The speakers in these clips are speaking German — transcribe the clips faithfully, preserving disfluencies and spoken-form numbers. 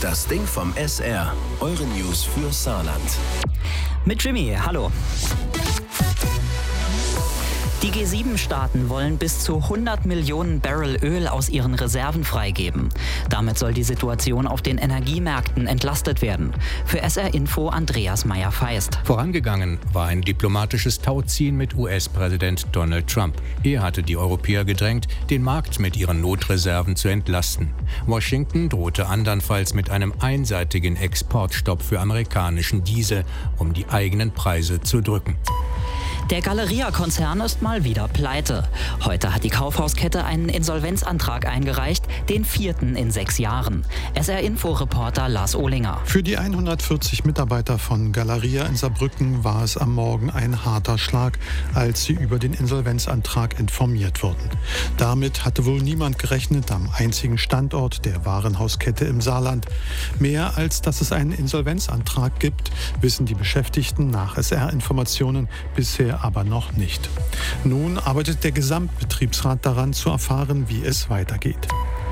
Das Ding vom S R. Eure News für Saarland. Mit Jimmy, hallo. Die G sieben Staaten wollen bis zu hundert Millionen Barrel Öl aus ihren Reserven freigeben. Damit soll die Situation auf den Energiemärkten entlastet werden. Für S R Info Andreas Meyer-Feist. Vorangegangen war ein diplomatisches Tauziehen mit U S-Präsident Donald Trump. Er hatte die Europäer gedrängt, den Markt mit ihren Notreserven zu entlasten. Washington drohte andernfalls mit einem einseitigen Exportstopp für amerikanischen Diesel, um die eigenen Preise zu drücken. Der Galeria-Konzern ist mal wieder pleite. Heute hat die Kaufhauskette einen Insolvenzantrag eingereicht, den vierten in sechs Jahren. S R-Info-Reporter Lars Ohlinger. Für die hundertvierzig Mitarbeiter von Galeria in Saarbrücken war es am Morgen ein harter Schlag, als sie über den Insolvenzantrag informiert wurden. Damit hatte wohl niemand gerechnet am einzigen Standort der Warenhauskette im Saarland. Mehr als dass es einen Insolvenzantrag gibt, wissen die Beschäftigten nach S R-Informationen bisher aber noch nicht. Nun arbeitet der Gesamtbetriebsrat daran, zu erfahren, wie es weitergeht.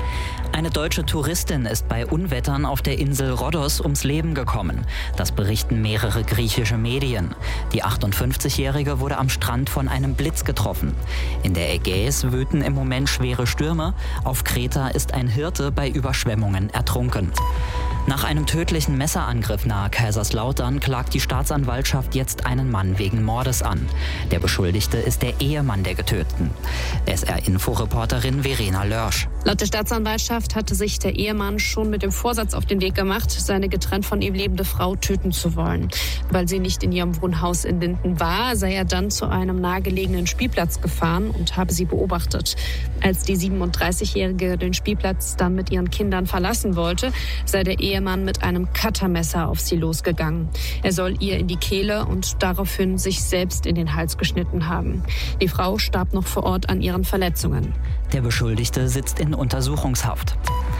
Eine deutsche Touristin ist bei Unwettern auf der Insel Rhodos ums Leben gekommen. Das berichten mehrere griechische Medien. Die achtundfünfzigjährige wurde am Strand von einem Blitz getroffen. In der Ägäis wüten im Moment schwere Stürme. Auf Kreta ist ein Hirte bei Überschwemmungen ertrunken. Nach einem tödlichen Messerangriff nahe Kaiserslautern klagt die Staatsanwaltschaft jetzt einen Mann wegen Mordes an. Der Beschuldigte ist der Ehemann der Getöteten. S R-Info-Reporterin Verena Lörsch. Laut der Staatsanwaltschaft hatte sich der Ehemann schon mit dem Vorsatz auf den Weg gemacht, seine getrennt von ihm lebende Frau töten zu wollen. Weil sie nicht in ihrem Wohnhaus in Linden war, sei er dann zu einem nahegelegenen Spielplatz gefahren und habe sie beobachtet. Als die siebenunddreißigjährige den Spielplatz dann mit ihren Kindern verlassen wollte, sei der Ehemann mit einem Cuttermesser auf sie losgegangen. Er soll ihr in die Kehle und daraufhin sich selbst in den Hals geschnitten haben. Die Frau starb noch vor Ort an ihren Verletzungen. Der Beschuldigte sitzt in Untersuchungshaft.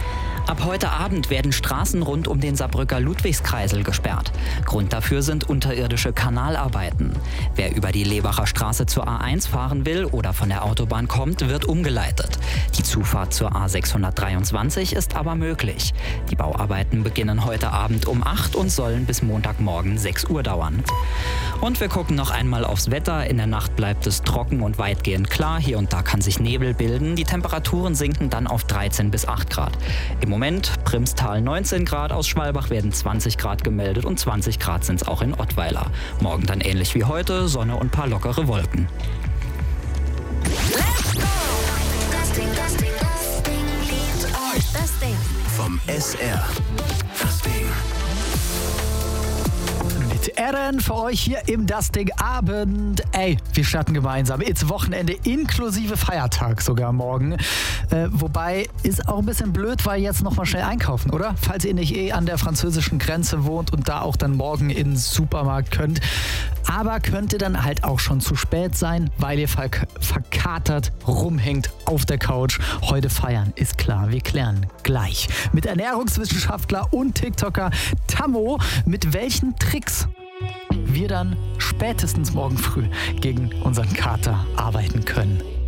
Ab heute Abend werden Straßen rund um den Saarbrücker Ludwigskreisel gesperrt. Grund dafür sind unterirdische Kanalarbeiten. Wer über die Lebacher Straße zur A eins fahren will oder von der Autobahn kommt, wird umgeleitet. Die Zufahrt zur A sechshundertdreiundzwanzig ist aber möglich. Die Bauarbeiten beginnen heute Abend um acht und sollen bis Montagmorgen sechs Uhr dauern. Und wir gucken noch einmal aufs Wetter. In der Nacht bleibt es trocken und weitgehend klar. Hier und da kann sich Nebel bilden. Die Temperaturen sinken dann auf dreizehn bis acht Grad. Im Moment Primstal neunzehn Grad, aus Schwalbach werden zwanzig Grad gemeldet und zwanzig Grad sind es auch in Ottweiler. Morgen dann ähnlich wie heute, Sonne und ein paar lockere Wolken. Let's go! Das Ding, das Ding, das Ding liebt euch. Das Ding vom S R. Das Ding. Mit Erin für euch hier im Das Ding Abend. Ey, wir starten gemeinsam ins Wochenende inklusive Feiertag sogar morgen. Äh, wobei ist auch ein bisschen blöd, weil jetzt noch mal schnell einkaufen, oder? Falls ihr nicht eh an der französischen Grenze wohnt und da auch dann morgen in den Supermarkt könnt. Aber könnte dann halt auch schon zu spät sein, weil ihr verk- verkatert rumhängt auf der Couch. Heute feiern, ist klar. Wir klären gleich mit Ernährungswissenschaftler und TikToker Tammo, mit welchen Tricks wir dann spätestens morgen früh gegen unseren Kater arbeiten können.